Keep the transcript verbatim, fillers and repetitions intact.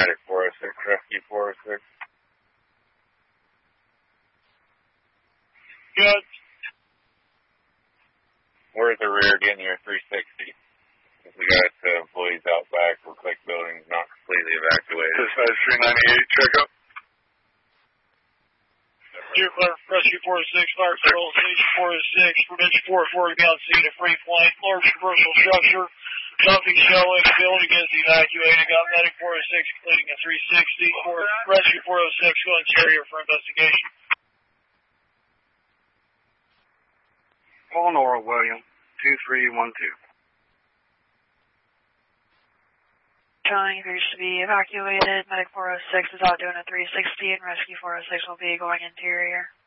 Medic four oh six, Rescue four oh six. Good. We're at the rear getting your three sixty. We got uh, employees out back. Looks like building's not completely evacuated. Dispatch three ninety-eight, check up. Dear Clear, Rescue four oh six, Fire Control Station four oh six, Prevention four oh four to be on scene at Free Flight, large commercial structure, dumping shell-in, building is evacuated, got Medic four oh six completing a three sixty, for Rescue four oh six going to carrier for investigation. Eleanor William, two three one two. Showing appears to be evacuated. Medic four oh six is out doing a three sixty, and Rescue four oh six will be going interior.